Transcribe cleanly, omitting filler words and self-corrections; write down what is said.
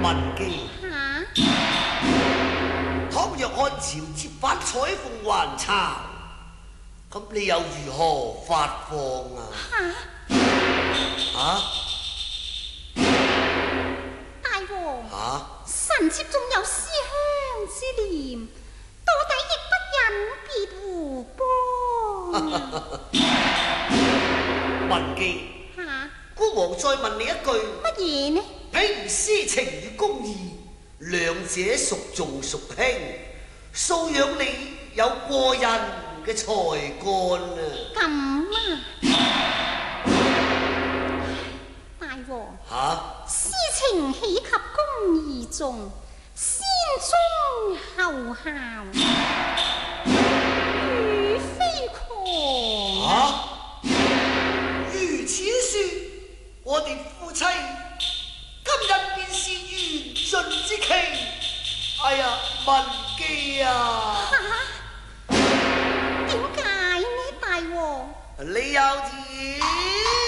文姬，倘若漢朝接返彩鳳還巢，咁你又如何發放啊？ 大王，臣妾仲有思鄉之念，到底亦不忍別胡邦。 文姬，孤王再問你一句， 乜嘢呢？ 譬如私情與公義，兩者孰重孰輕？素養你有過人嘅才幹咁大王，私情豈及公義重？先忠後孝，如非狂。 如此說，我哋夫妻今日便是緣盡之期。哎呀，文姬啊！ 點解呢，大王？ 你有錢？